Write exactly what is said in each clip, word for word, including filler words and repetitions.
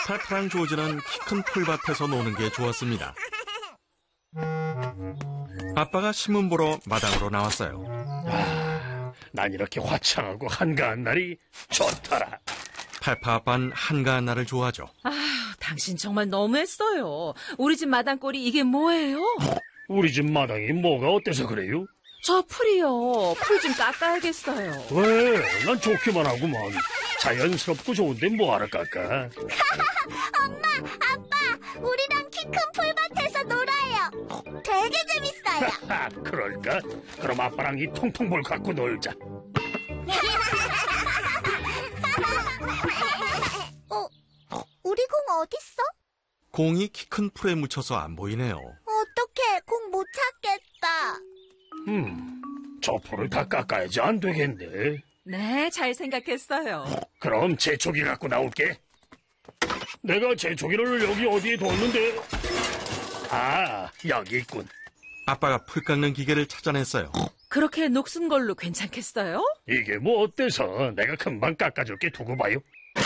페파랑 조지는 키 큰 풀밭에서 노는 게 좋았습니다. 아빠가 신문 보러 마당으로 나왔어요. 아, 난 이렇게 화창하고 한가한 날이 좋더라. 페파 아빠는 한가한 날을 좋아하죠. 아, 당신 정말 너무했어요. 우리 집 마당꼴이 이게 뭐예요? 우리 집 마당이 뭐가 어때서 그래요? 저 풀이요. 풀 좀 깎아야겠어요. 왜? 난 좋기만 하구만. 자연스럽고 좋은데 뭐하러 깎아? 엄마, 아빠, 우리랑 키 큰 풀밭에서 놀아요. 되게 재밌어요. 하, 그럴까? 그럼 아빠랑 이 통통볼 갖고 놀자. 어, 우리 공 어딨어? 공이 키 큰 풀에 묻혀서 안 보이네요. 어떡해, 공 못 찾겠다. 음, 저 풀을 다 깎아야지 안 되겠네. 네, 잘 생각했어요. 그럼 제초기 갖고 나올게. 내가 제초기를 여기 어디에 뒀는데? 아, 여기 있군. 아빠가 풀 깎는 기계를 찾아냈어요. 그렇게 녹슨 걸로 괜찮겠어요? 이게 뭐 어때서? 내가 금방 깎아줄게. 두고 봐요.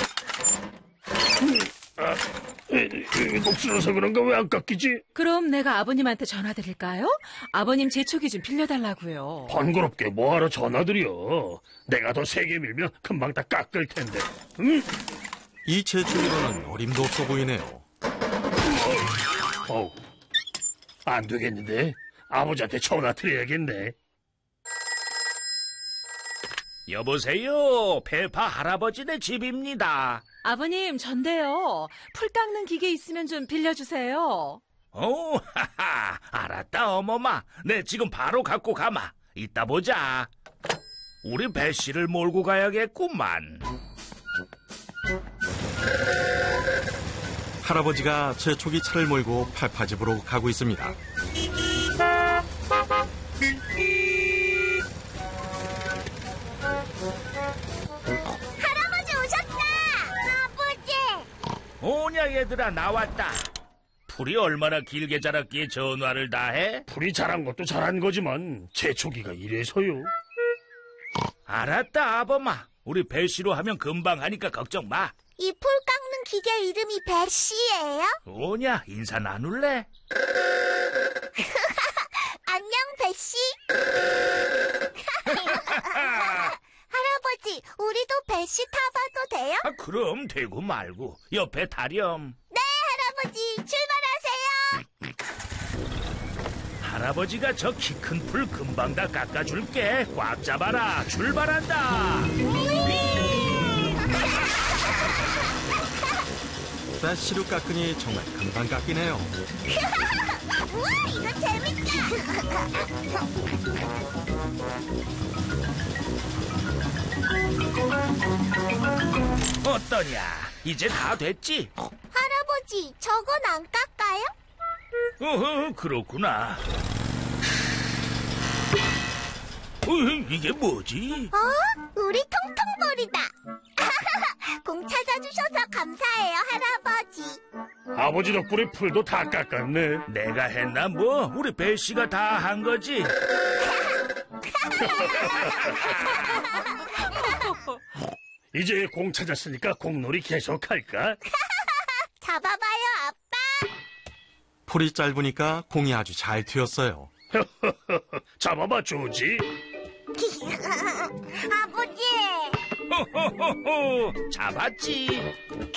음, 아, 녹슬어서 그런가 왜 안 깎이지? 그럼 내가 아버님한테 전화드릴까요? 아버님 제초기 좀 빌려달라고요. 번거롭게 뭐하러 전화드려. 내가 더 세게 밀면 금방 다 깎을 텐데. 응? 이 제초기로는 어림도 없어 보이네요. 어우, 안 되겠는데? 아버지한테 전화 드려야겠네. 여보세요, 페파 할아버지네 집입니다. 아버님, 전데요. 풀 깎는 기계 있으면 좀 빌려주세요. 오, 하하, 알았다, 어머마. 네, 지금 바로 갖고 가마. 이따 보자. 우리 배씨를 몰고 가야겠구만. 할아버지가 제초기 차를 몰고 페파 집으로 가고 있습니다. 할아버지 오셨다! 아버지! 오냐, 얘들아, 나왔다. 풀이 얼마나 길게 자랐기에 전화를 다 해? 풀이 자란 것도 자란 거지만 제초기가 이래서요. 알았다, 아범아. 우리 배씨로 하면 금방 하니까 걱정 마. 이 풀 깎는 기계 이름이 배씨예요? 오냐, 인사 나눌래? 안녕, 배씨. 할아버지, 우리도 배씨 타봐도 돼요? 아, 그럼 되고 말고. 옆에 타렴. 네, 할아버지, 출발하세요. 할아버지가 저 키 큰 풀 금방 다 깎아줄게. 꽉 잡아라. 출발한다. 배씨로 깎으니 정말 금방 깎이네요. 우와, 이거 재밌다. 어떠냐? 이제 다 됐지? 할아버지, 저건 안 깎아요? 어허, 그렇구나. 어, 이게 뭐지? 어? 우리 통통볼이다. 공 찾아주셔서 감사해요, 할아버지. 아버지 덕분에 풀도 다 깎았네. 내가 했나 뭐? 우리 배씨가 다 한 거지? 이제 공 찾았으니까 공놀이 계속할까? 잡아봐요, 아빠. 풀이 짧으니까 공이 아주 잘 튀었어요. 잡아봐, 조지. 아버지. 호호호호, 잡았지.